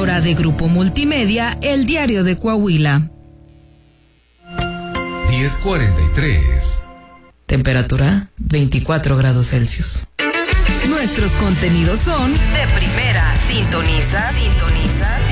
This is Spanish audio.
presentadora de Grupo Multimedia, El Diario de Coahuila. 10:43. Temperatura 24 grados Celsius. Nuestros contenidos son de primera. Sintoniza.